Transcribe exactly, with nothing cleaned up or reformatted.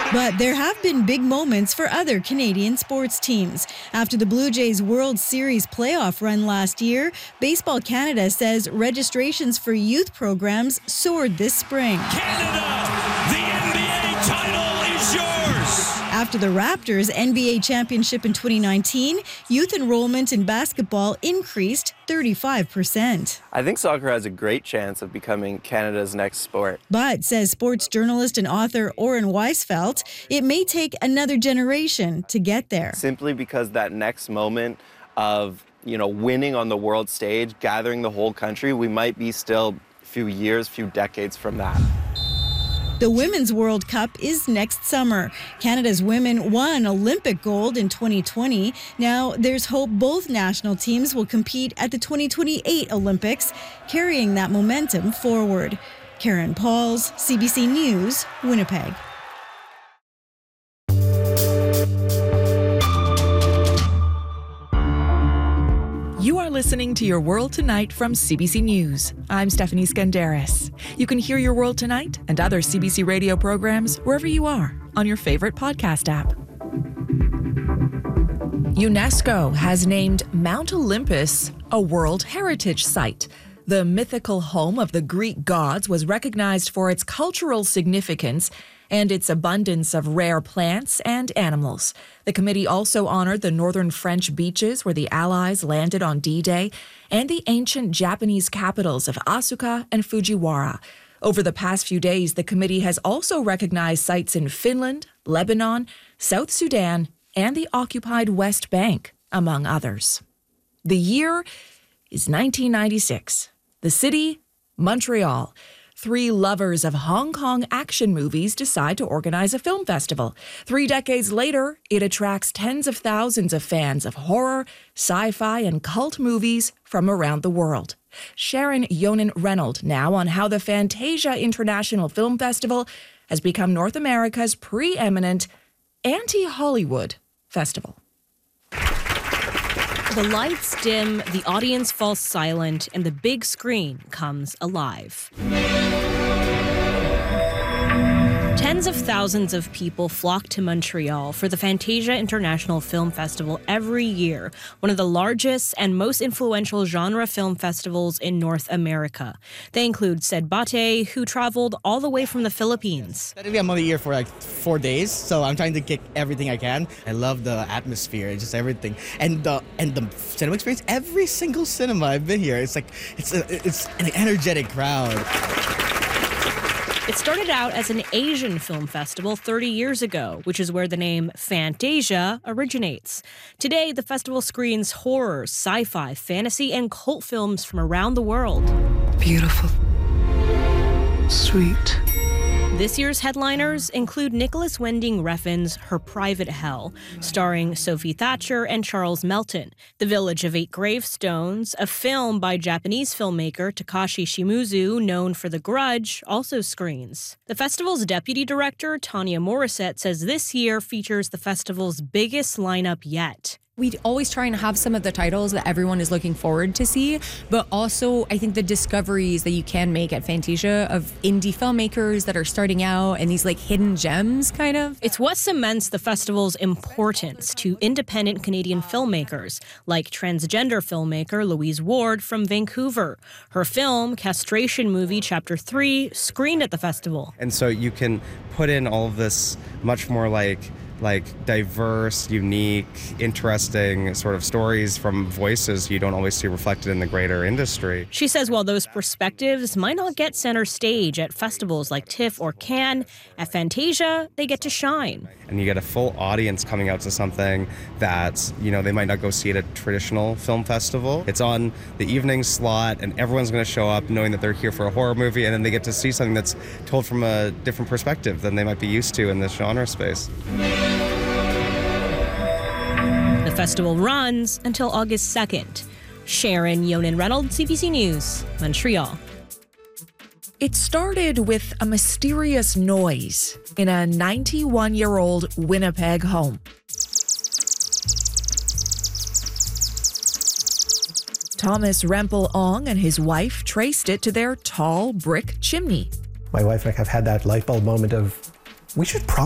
But there have been big moments for other Canadian sports teams. After the Blue Jays World Series playoff run last year, Baseball Canada says registrations for youth programs soared this spring. Canada, the N B A title is yours! After the Raptors' N B A championship in twenty nineteen, youth enrollment in basketball increased thirty-five percent. I think soccer has a great chance of becoming Canada's next sport. But, says sports journalist and author Oren Weisfeld, it may take another generation to get there. Simply because that next moment of, you know, winning on the world stage, gathering the whole country, we might be still a few years, few decades from that. The Women's World Cup is next summer. Canada's women won Olympic gold in twenty twenty. Now, there's hope both national teams will compete at the twenty twenty-eight Olympics, carrying that momentum forward. Karen Pauls, C B C News, Winnipeg. You are listening to Your World Tonight from C B C News. I'm Stephanie Skandaris. You can hear Your World Tonight and other C B C radio programs wherever you are on your favorite podcast app. UNESCO has named Mount Olympus a World Heritage Site. The mythical home of the Greek gods was recognized for its cultural significance and its abundance of rare plants and animals. The committee also honored the northern French beaches where the Allies landed on D-Day and the ancient Japanese capitals of Asuka and Fujiwara. Over the past few days, the committee has also recognized sites in Finland, Lebanon, South Sudan, and the occupied West Bank, among others. The year is nineteen ninety-six. The city, Montreal. Three lovers of Hong Kong action movies decide to organize a film festival. Three decades later, it attracts tens of thousands of fans of horror, sci-fi, and cult movies from around the world. Sharon Yonan-Reynolds now on how the Fantasia International Film Festival has become North America's preeminent anti-Hollywood festival. The lights dim, the audience falls silent, and the big screen comes alive. Tens of thousands of people flock to Montreal for the Fantasia International Film Festival every year, one of the largest and most influential genre film festivals in North America. They include Sed Bate, who traveled all the way from the Philippines. I'm only here for like four days, so I'm trying to kick everything I can. I love the atmosphere, just everything, and the and the cinema experience. Every single cinema I've been here, it's like it's a, it's an energetic crowd. It started out as an Asian film festival thirty years ago, which is where the name Fantasia originates. Today, the festival screens horror, sci-fi, fantasy, and cult films from around the world. Beautiful. Sweet. This year's headliners include Nicholas Winding Refn's Her Private Hell, starring Sophie Thatcher and Charles Melton, The Village of Eight Gravestones, a film by Japanese filmmaker Takashi Shimizu, known for The Grudge, also screens. The festival's deputy director, Tanya Morissette, says this year features the festival's biggest lineup yet. We always try and have some of the titles that everyone is looking forward to see, but also I think the discoveries that you can make at Fantasia of indie filmmakers that are starting out and these like hidden gems kind of. It's what cements the festival's importance to independent Canadian filmmakers, like transgender filmmaker Louise Ward from Vancouver. Her film, Castration Movie Chapter three, screened at the festival. And so you can put in all of this much more like like diverse, unique, interesting sort of stories from voices you don't always see reflected in the greater industry. She says while those perspectives might not get center stage at festivals like TIFF or Cannes, at Fantasia, they get to shine. And you get a full audience coming out to something that, you know, they might not go see at a traditional film festival. It's on the evening slot and everyone's going to show up knowing that they're here for a horror movie, and then they get to see something that's told from a different perspective than they might be used to in this genre space. The festival runs until August second. Sharon Yonan-Reynolds, C B C News, Montreal. It started with a mysterious noise in a ninety-one-year-old Winnipeg home. Thomas Rempel Ong and his wife traced it to their tall brick chimney. My wife and I have had that light bulb moment of, we should probably